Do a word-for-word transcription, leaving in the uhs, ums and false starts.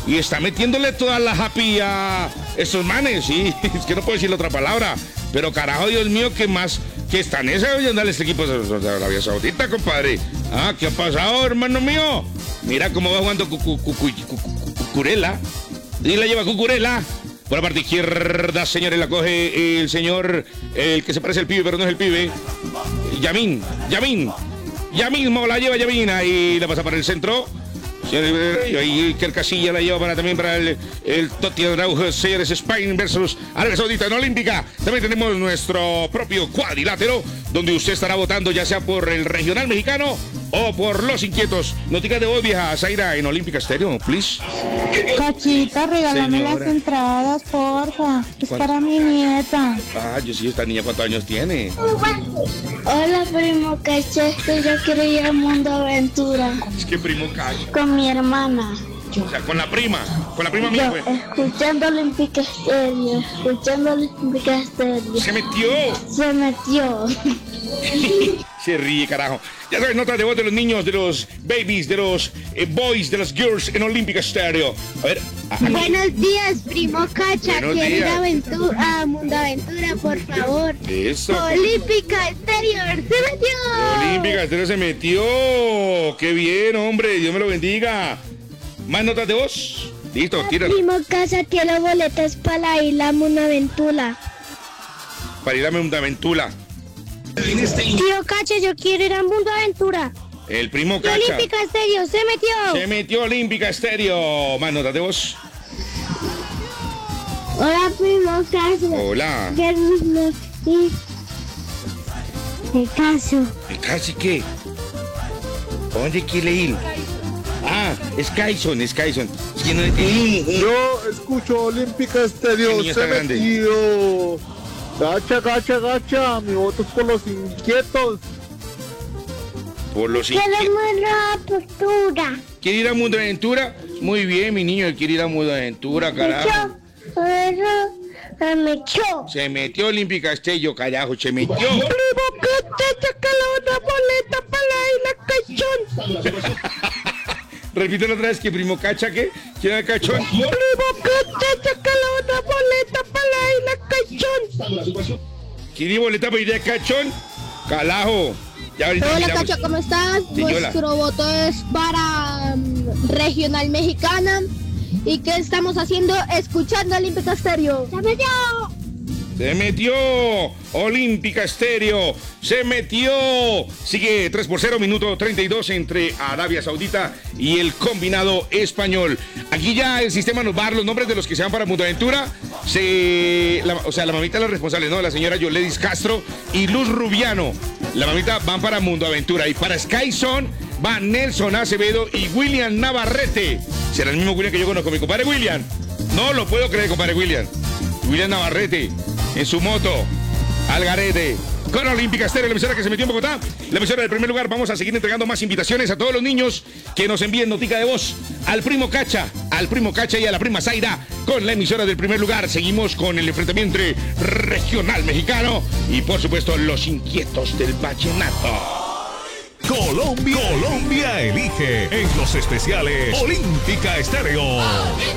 y está metiéndole toda la happy a estos manes, sí, es que no puedo decir otra palabra, pero carajo, Dios mío, que más, que está en esa andar este equipo de Arabia Saudita, compadre. Ah, ¿qué ha pasado, hermano mío? Mira cómo va jugando Cucurella, y la lleva Cucurella. Por la parte izquierda, señores, la coge el señor, el que se parece al pibe, pero no es el pibe. Yamin, Yamin. Ya mismo la lleva Yamin y la pasa para el centro. Y ahí que el Casilla la lleva para, también para el, el Totti Araujo, señores, Spain versus Arabia Saudita en Olímpica. También tenemos nuestro propio cuadrilátero, donde usted estará votando ya sea por el regional mexicano o por los inquietos. Notica de voz, vieja Zaira, en Olímpica Estéreo, please. Cachita, regálame Señora. las entradas, porfa. Es ¿Cuál? para mi nieta. Ah, yo sí, esta niña, ¿cuántos años tiene? Hola, primo Cachete. Yo quiero ir al Mundo Aventura Es que primo cae. con mi hermana. O sea, con la prima, con la prima mía, Yo, güey. escuchando Olímpica Estéreo, escuchando Olímpica Estéreo. Se metió. Se metió. Se ríe, carajo. Ya sabes, notas de voz de los niños, de los babies, de los eh, boys, de las girls en Olímpica Stereo. A ver. ah, Buenos días, primo Cacha. Buenos Quiero ir días. a, aventu- a Mundo Aventura, por favor. Eso. Olímpica Estéreo, se metió. Olímpica Stereo se metió. Qué bien, hombre. Dios me lo bendiga. ¿Más notas de voz? Listo, tira. Primo Casa tiene boletas para la isla Munaventura. Para ir a Mundaventula. Tío Cacha, yo quiero ir a Mundo Aventura. El primo Y Cacha. Olímpica Estéreo, se metió. Se metió Olímpica Stereo. Más notas de voz. Hola, primo Casa. Hola. Quiero ir. El caso. ¿El casi qué? ¿Dónde quiere ir? Ah, es Kyson, es Kyson. Es que no es... Yo escucho Olímpica Estéreo, El niño está se grande. metió. Gacha, gacha, gacha, mi voto es por los inquietos. Por los Quiero inquietos. una apertura. ¿Quiere ir a Mundo Aventura? Muy bien, mi niño, quiere ir a Mundo Aventura, carajo. Pero se metió. Se metió Olímpica Estéreo, carajo, se metió. Primo Cacha, saca la otra boleta para la isla Cachón. Repítelo otra vez, que primo Cacha, ¿qué? ¿Quién era el cachón? Primo Cacha, saca la otra boleta para la isla Cachón. ¿Quiere ir boleta para ir a cachón? Calajo. Ya ahorita Hola miramos. Cacho, ¿cómo estás? Sí, hola. Nuestro voto es para um, Regional Mexicana. ¿Y qué estamos haciendo? Escuchando Olímpica Estéreo. ¡Se metió! Se metió Olímpica Estéreo, se metió. Sigue tres por cero, minuto treinta y dos entre Arabia Saudita y el combinado español. Aquí ya el sistema nos va a dar los nombres de los que se van para Mundoaventura. Se, la, o sea, la mamita es la responsable, ¿no? La señora Yoledis Castro y Luz Rubiano. La mamita van para Mundoaventura. Y para Skyson va Nelson Acevedo y William Navarrete. Será el mismo William que yo conozco, mi compadre William. No lo puedo creer, compadre William. William Navarrete en su moto, Algarete, con Olímpica Estéreo, la emisora que se metió en Bogotá, la emisora del primer lugar. Vamos a seguir entregando más invitaciones a todos los niños que nos envíen notica de voz al primo Cacha, al primo Cacha y a la prima Zaira con la emisora del primer lugar. Seguimos con el enfrentamiento entre regional mexicano y por supuesto los inquietos del vallenato. Colombia, Colombia elige en los especiales Olímpica Estéreo.